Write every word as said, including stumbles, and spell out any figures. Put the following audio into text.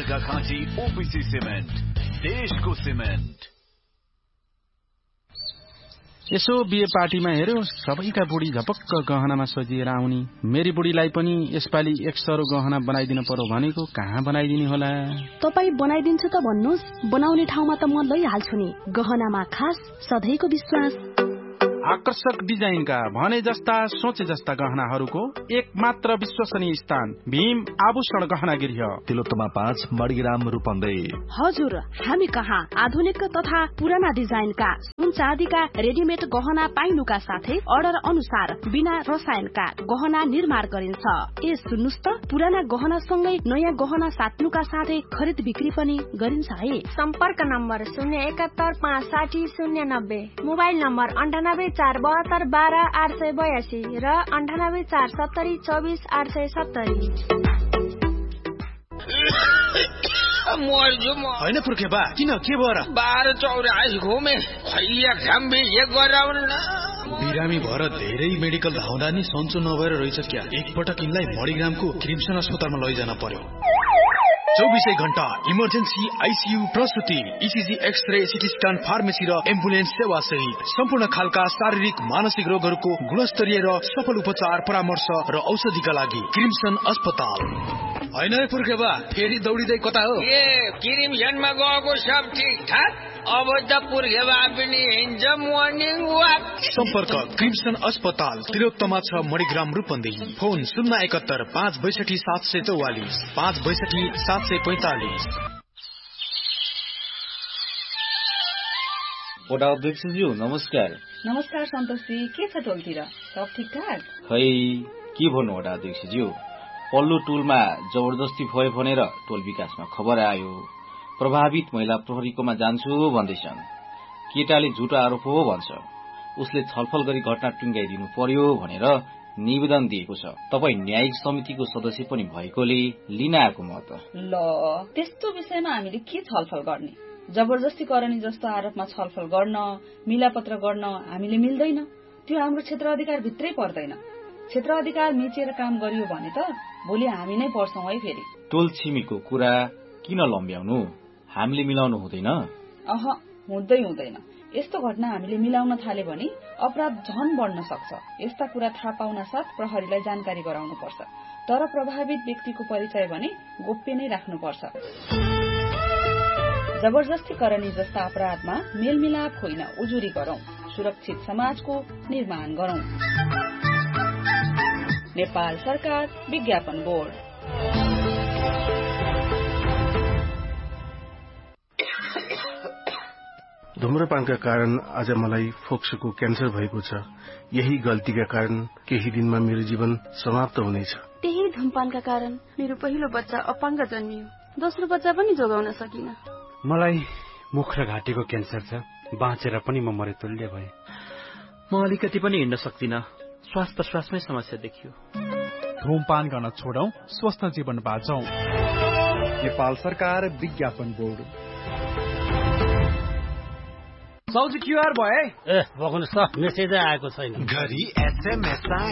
Arghakhanchi OPC cement, देशको cement. यसो बिहे पार्टीमा हेर्यो, सबैका बुढी झपक्क गहनामा सजिएर आउनी। मेरी बुढीलाई पनि यसपालि एक सरो गहना बनाइदिन पर्यो भनेको, कहाँ बनाइदिने होला? तपाई बनाइदिन्छु त भन्नुस्, बनाउने ठाउँमा त म लैहाल्छु नि। गहनामा खास सधैँको विश्वास। आकर्षक डिजाइनका भने जस्ता सोचे जस्ता गहनाहरूको एक मात्र विश्वसनीय स्थान भीम आभूषण गहना गृह, तिलोत्तमा पाँच, मणिग्राम रूपन्देही। हजुर, हामी कहाँ आधुनिक तथा पुराना डिजाइनका सुन चाँदीका रेडिमेड गहना पाइनुका साथै अर्डर अनुसार बिना रसायनका गहना निर्माण गरिन्छ। ए सुन्नुस् त, पुराना गहना सँगै नयाँ गहना साट्नुका साथै खरिद बिक्री पनि गरिन्छ है। सम्पर्क नम्बर शून्य एकात्तर पाँच साठी शून्य नब्बे, मोबाइल नम्बर अन्ठानब्बे चार बहत्तर बाह्र आठ सय बयासी र अन्ठानब्बे चार सत्तरी चौबिस आठ सय सत्तरी। होइन पुर्खे बा, किन के भएर? बाह्र चौरासी घुमे, खैया खाम्बे एक गराउन। बिरामी भएर धेरै मेडिकल धाउँदा नि सन्चो नभएर रहेछ क्या। एकपटक यिनलाई मणिग्रामको क्रिम्सन अस्पतालमा लैजान पर्यो। चौबिसै घण्टा emergency, ICU, प्रसुति, ECG, x-ray, CT scan, pharmacy र एम्बुलेन्स सेवा सहित सम्पूर्ण खालका शारीरिक मानसिक रोगहरूको गुणस्तरीय र सफल उपचार, परामर्श र औषधिका लागि क्रिम्सन अस्पताल। होइन पुर्खे बा, फेरि दौडिँदै कता हो? ए क्रिम्सनमा गएको सब ठिक ठाक, अब त पुर्खे बा पनि हिँड्छ मर्निङ वाक। सम्पर्क क्रिम्सन अस्पताल, तिलोत्तमा छ, मणिग्राम रूपन्देही। फोन शून्य एकात्तर पाँच बैसठी सात सय चौवालिस, पाँच बैसठी सात सय पैंतालिस। वडा अध्यक्षज्यू नमस्कार। नमस्कार सन्तोषजी, के छ टोलतिर? सब ठिकठाक? खै के भन्नु वडा अध्यक्षज्यू, पल्लो टोलमा जबरजस्ती भयो भनेर टोल विकासमा खबर आयो। प्रभावित महिला प्रहरीकोमा जान्छु भन्दैछन्। केटाले झुटो आरोप हो भन्छ, उसले छलफल गरी घटना टुङ्गाइदिनु पर्यो भनेर निवेदन दिएको छ। तपाई न्यायिक समितिको सदस्य पनि भएकोले लिन आएको म त। ल, त्यस्तो विषयमा हामीले के छलफल गर्ने? जबरजस्ती करनी जस्तो आरोपमा छलफल गर्न, मिलापत्र गर्न हामीले मिल्दैन। त्यो हाम्रो क्षेत्र अधिकार भित्रै पर्दैन। क्षेत्र अधिकार मिचेर काम गरियो भने त भोलि हामी नै पर्छौं है फेरि। टोल छिमेकीको कुरा किन लम्ब्याउनु? हामीले मिलाउनु हुँदैन? अह, हुँदै हुँदैन। यस्तो घटना हामीले मिलाउन थाले भने अपराध झन बढ्न सक्छ। यस्ता कुरा थाहा पाउन साथ प्रहरीलाई जानकारी गराउनु पर्छ। तर प्रभावित व्यक्तिको परिचय भने गोप्य नै राख्नुपर्छ। जबरजस्ती करनी जस्ता अपराधमा मेलमिलाप होइन, उजुरी गरौं। सुरक्षित समाजको निर्माण गरौं। नेपाल सरकार विज्ञापन बोर्ड। धूम्रपानका कारण आज मलाई फोक्सोको क्यान्सर भएको छ। यही गल्तीका कारण केही दिनमा मेरो जीवन समाप्त हुनेछ। त्यही धूमपानका कारण मेरो पहिलो बच्चा अपाङ्ग जन्मियो। दोस्रो बच्चा पनि जोगाउन सकिन। मलाई मुख र घाँटीको क्यान्सर छ। बाँचेर पनि म मरेतुल्य भए। म अलिकति पनि हिँड्न सक्दिन। श्वास प्रश्वासमै समस्या देखियो। धूमपान गर्न छोडौं, स्वस्थ जीवन बाँचौं। नेपाल सरकार विज्ञापन बोर्ड। सौजी क्यूआर भयो है? ए बग्नुस् त, मेसेजै आएको छैन। घरि एसएमएस